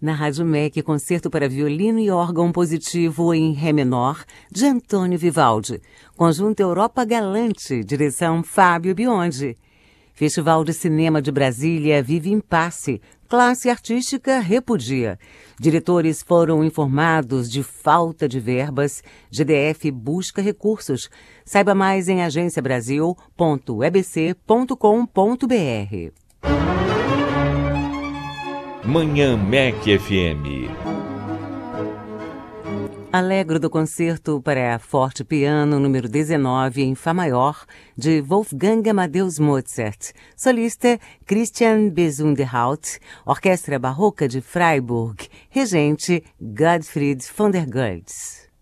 Na Rádio MEC, concerto para violino e órgão positivo em Ré menor, de Antônio Vivaldi. Conjunto Europa Galante, direção Fábio Biondi. Festival de Cinema de Brasília vive impasse. Classe artística repudia. Diretores foram informados de falta de verbas. GDF busca recursos. Saiba mais em agenciabrasil.ebc.com.br. Manhã MEC FM. Alegro do concerto para forte piano número 19 em Fá maior, de Wolfgang Amadeus Mozart. Solista Christian Besunderhaut, Orquestra Barroca de Freiburg. Regente Gottfried von der Goltz.